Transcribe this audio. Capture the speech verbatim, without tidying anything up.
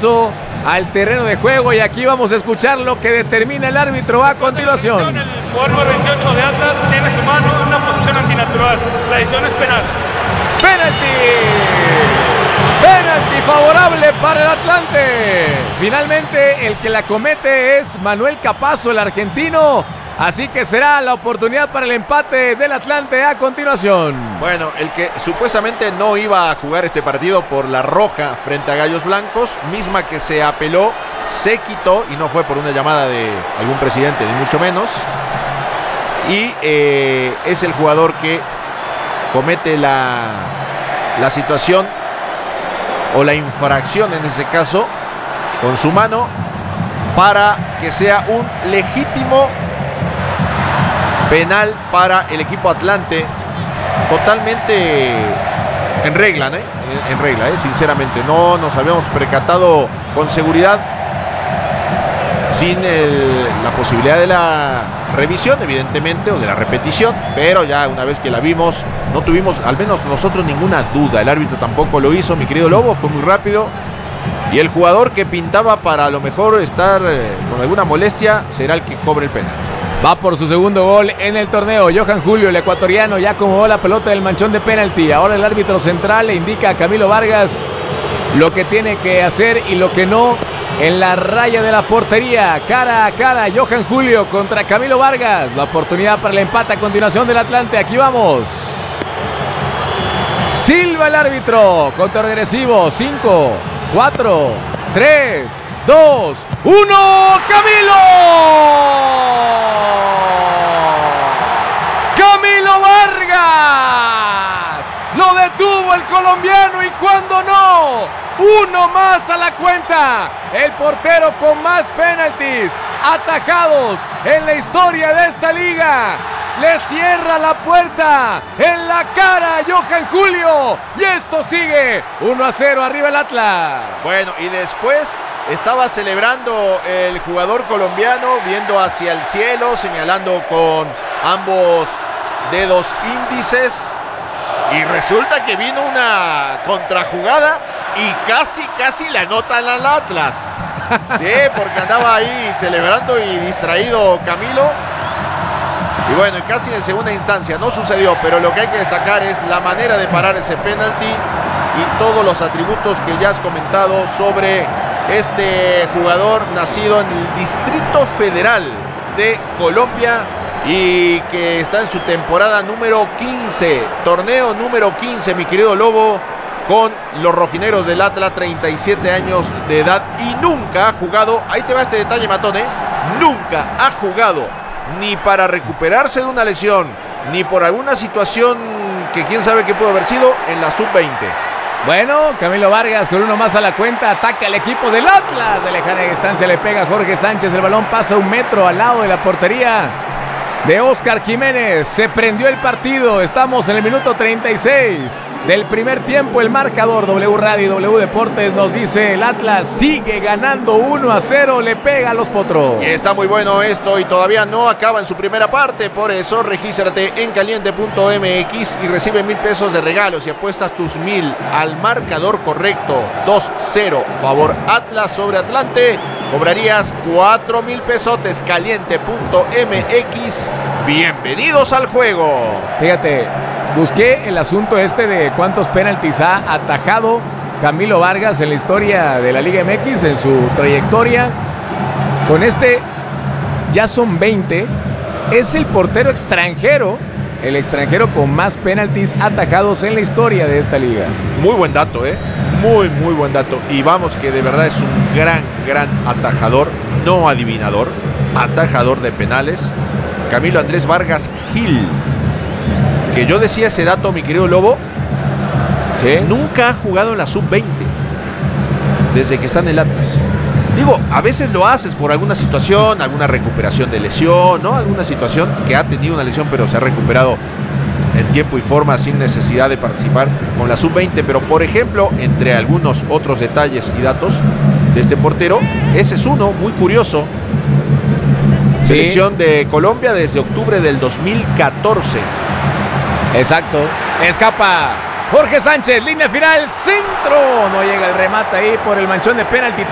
regreso al terreno de juego y aquí vamos a escuchar lo que determina el árbitro a continuación. El jugador número veintiocho de Atlas tiene su mano en una posición antinatural. La decisión es penal. ¡Penalti! ¡Penalti favorable para el Atlante! Finalmente el que la comete es Manuel Capazo, el argentino. Así que será la oportunidad para el empate del Atlante a continuación. Bueno, el que supuestamente no iba a jugar este partido por la roja frente a Gallos Blancos, misma que se apeló, se quitó y no fue por una llamada de algún presidente, ni mucho menos. Y eh, es el jugador que comete la, la situación o la infracción en ese caso con su mano para que sea un legítimo penal para el equipo Atlante, totalmente en regla, ¿eh? En regla, ¿eh? Sinceramente, no nos habíamos percatado con seguridad, sin el, la posibilidad de la revisión, evidentemente, o de la repetición, pero ya una vez que la vimos, no tuvimos, al menos nosotros, ninguna duda. El árbitro tampoco lo hizo, mi querido Lobo, fue muy rápido. Y el jugador que pintaba para a lo mejor estar eh, con alguna molestia será el que cobre el penal. Va por su segundo gol en el torneo. Johan Julio, el ecuatoriano, ya acomodó la pelota del manchón de penalti. Ahora el árbitro central le indica a Camilo Vargas lo que tiene que hacer y lo que no en la raya de la portería. Cara a cara, Johan Julio contra Camilo Vargas. La oportunidad para el empate a continuación del Atlante. Aquí vamos. Silva el árbitro. Conteo regresivo. cinco, cuatro, tres, dos, uno. ¡Camilo! ¡Camilo Vargas! Lo detuvo el colombiano y cuando no, uno más a la cuenta. El portero con más penaltis atajados en la historia de esta liga. Le cierra la puerta en la cara a Johan Julio. Y esto sigue uno a cero arriba el Atlas. Bueno, y después estaba celebrando el jugador colombiano, viendo hacia el cielo, señalando con ambos dedos índices. Y resulta que vino una contrajugada y casi, casi le anotan al Atlas. Sí, porque andaba ahí celebrando y distraído Camilo. Y bueno, casi en segunda instancia no sucedió, pero lo que hay que destacar es la manera de parar ese penalti y todos los atributos que ya has comentado sobre este jugador nacido en el Distrito Federal de Colombia y que está en su temporada número quince, torneo número quince, mi querido Lobo, con los rojineros del Atlas, treinta y siete años de edad y nunca ha jugado, ahí te va este detalle, Matón, ¿eh? Nunca ha jugado ni para recuperarse de una lesión, ni por alguna situación que quién sabe qué pudo haber sido en la sub veinte. Bueno, Camilo Vargas con uno más a la cuenta, ataca al equipo del Atlas. De lejana distancia le pega a Jorge Sánchez, el balón pasa un metro al lado de la portería de Oscar Jiménez. Se prendió el partido, estamos en el minuto treinta y seis del primer tiempo. El marcador W Radio y W Deportes nos dice el Atlas sigue ganando uno a cero, le pega a los Potros. Y está muy bueno esto y todavía no acaba en su primera parte, por eso regístrate en caliente punto m x y recibe mil pesos de regalos y apuestas tus mil al marcador correcto. dos cero, favor Atlas sobre Atlante. Cobrarías cuatro mil pesotes. Caliente punto m x. Bienvenidos al juego. Fíjate, busqué el asunto este de cuántos penaltis ha atajado Camilo Vargas en la historia de la Liga M X, en su trayectoria. Con este ya son veinte. Es el portero extranjero, el extranjero con más penaltis atajados en la historia de esta liga. Muy buen dato, ¿eh? Muy, muy buen dato. Y vamos que de verdad es un gran, gran atajador, no adivinador, atajador de penales. Camilo Andrés Vargas Gil. Que yo decía ese dato, mi querido Lobo. ¿Sí? Nunca ha jugado en la sub veinte desde que está en el Atlas. Digo, a veces lo haces por alguna situación, alguna recuperación de lesión, ¿no? Alguna situación que ha tenido una lesión pero se ha recuperado en tiempo y forma sin necesidad de participar con la sub veinte. Pero por ejemplo, entre algunos otros detalles y datos de este portero, ese es uno muy curioso. Sí. Selección de Colombia desde octubre del dos mil catorce. Exacto. Escapa Jorge Sánchez, línea final, centro. No llega el remate ahí por el manchón de penalti.